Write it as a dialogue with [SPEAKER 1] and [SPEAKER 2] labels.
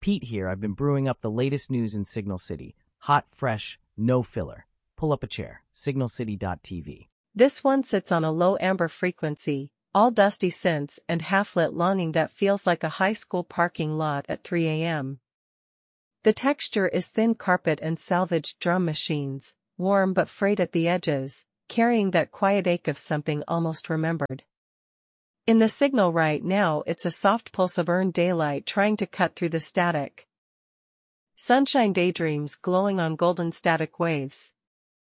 [SPEAKER 1] Pete here. I've been brewing up the latest news in Signal City. Hot, fresh, no filler. Pull up a chair. Signalcity.tv.
[SPEAKER 2] This one sits on a low amber frequency, all dusty scents and half-lit longing that feels like a high school parking lot at 3 a.m. The texture is thin carpet and salvaged drum machines, warm but frayed at the edges, carrying that quiet ache of something almost remembered. In the signal right now it's a soft pulse of earned daylight trying to cut through the static. Sunshine daydreams glowing on golden static waves.